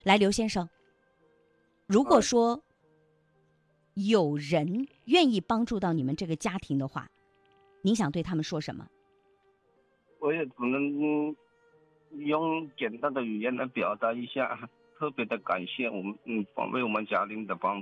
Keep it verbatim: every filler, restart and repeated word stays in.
来，刘先生，如果说有人愿意帮助到你们这个家庭的话，您想对他们说什么？ 我也只能用简单的语言来表达一下，特别的感谢我们嗯为我们家庭的帮